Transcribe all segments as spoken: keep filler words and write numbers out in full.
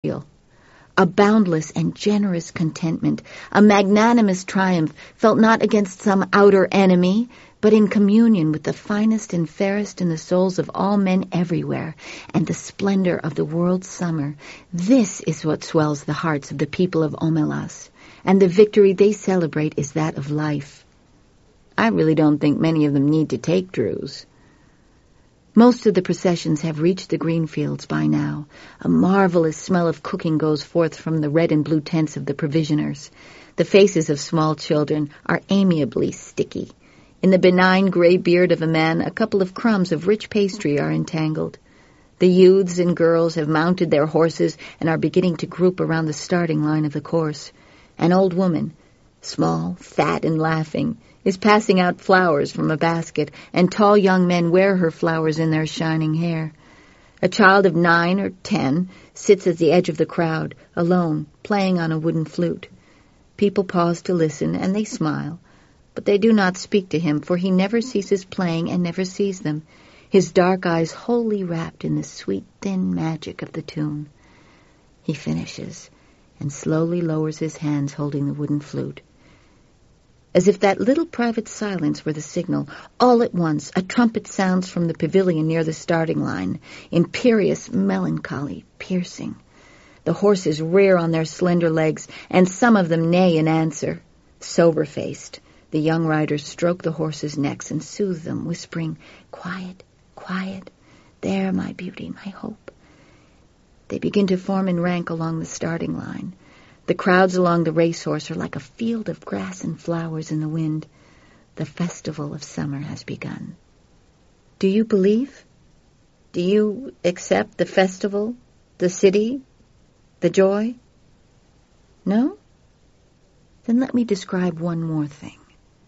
A boundless and generous contentment, a magnanimous triumph felt not against some outer enemy, but in communion with the finest and fairest in the souls of all men everywhere, and the splendor of the world's summer. This is what swells the hearts of the people of Omelas, and the victory they celebrate is that of life. I really don't think many of them need to take Druze. Most of the processions have reached the green fields by now. A marvelous smell of cooking goes forth from the red and blue tents of the provisioners. The faces of small children are amiably sticky. In the benign gray beard of a man, a couple of crumbs of rich pastry are entangled. The youths and girls have mounted their horses and are beginning to group around the starting line of the course. An old woman, small, fat, and laughing, is passing out flowers from a basket, and tall young men wear her flowers in their shining hair. A child of nine or ten sits at the edge of the crowd, alone, playing on a wooden flute. People pause to listen, and they smile, but they do not speak to him, for he never ceases playing and never sees them, his dark eyes wholly wrapped in the sweet, thin magic of the tune. He finishes, and slowly lowers his hands holding the wooden flute. As if that little private silence were the signal, all at once a trumpet sounds from the pavilion near the starting line, imperious, melancholy, piercing. The horses rear on their slender legs, and some of them neigh in answer. Sober-faced, the young riders stroke the horses' necks and soothe them, whispering, "Quiet, quiet, there, my beauty, my hope." They begin to form in rank along the starting line. The crowds along the racehorse are like a field of grass and flowers in the wind. The festival of summer has begun. Do you believe? Do you accept the festival, the city, the joy? No? Then let me describe one more thing.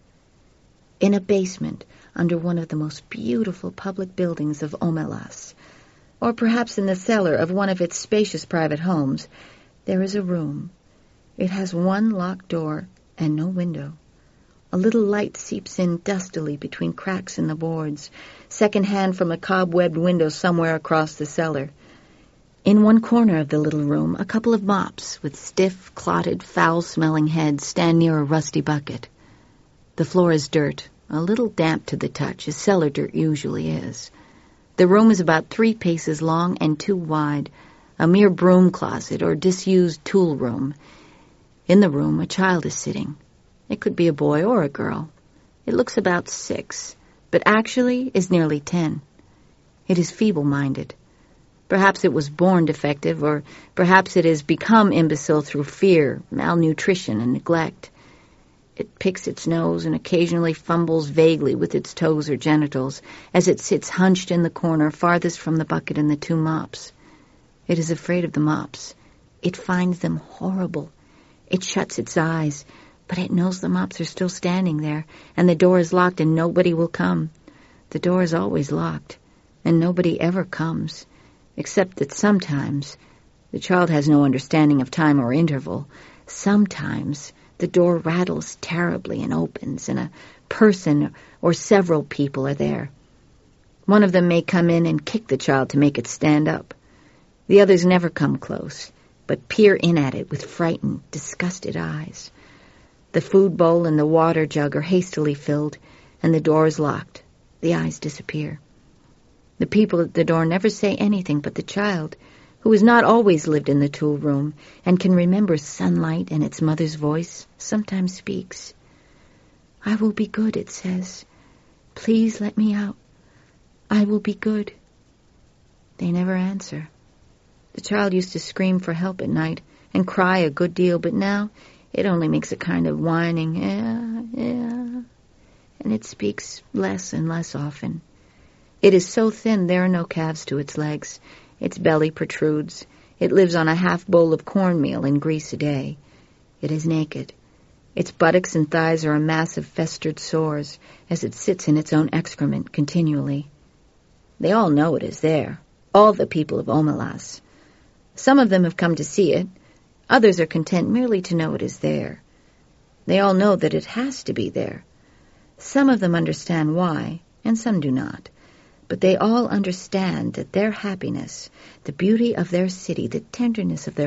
In a basement under one of the most beautiful public buildings of Omelas, or perhaps in the cellar of one of its spacious private homes, there is a room. It has one locked door and no window. A little light seeps in dustily between cracks in the boards, second-hand from a cobwebbed window somewhere across the cellar. In one corner of the little room, a couple of mops with stiff, clotted, foul-smelling heads stand near a rusty bucket. The floor is dirt, a little damp to the touch, as cellar dirt usually is. The room is about three paces long and two wide, a mere broom closet or disused tool room. In the room, a child is sitting. It could be a boy or a girl. It looks about six, but actually is nearly ten. It is feeble-minded. Perhaps it was born defective, or perhaps it has become imbecile through fear, malnutrition, and neglect. It picks its nose and occasionally fumbles vaguely with its toes or genitals as it sits hunched in the corner farthest from the bucket and the two mops. It is afraid of the mops. It finds them horrible. It shuts its eyes, but it knows the mops are still standing there, and the door is locked and nobody will come. The door is always locked, and nobody ever comes, except that sometimes, the child has no understanding of time or interval, sometimes the door rattles terribly and opens, and a person or several people are there. One of them may come in and kick the child to make it stand up. The others never come close, but peer in at it with frightened, disgusted eyes. The food bowl and the water jug are hastily filled, and the door is locked. The eyes disappear. The people at the door never say anything, but the child, who has not always lived in the tool room and can remember sunlight and its mother's voice, sometimes speaks. "I will be good," it says. "Please let me out. I will be good." They never answer. The child used to scream for help at night and cry a good deal, but now it only makes a kind of whining, yeah, yeah, and it speaks less and less often. It is so thin there are no calves to its legs. Its belly protrudes. It lives on a half bowl of cornmeal and grease a day. It is naked. Its buttocks and thighs are a mass of festered sores as it sits in its own excrement continually. They all know it is there, all the people of Omelas. Some of them have come to see it. Others are content merely to know it is there. They all know that it has to be there. Some of them understand why, and some do not. But they all understand that their happiness, the beauty of their city, the tenderness of their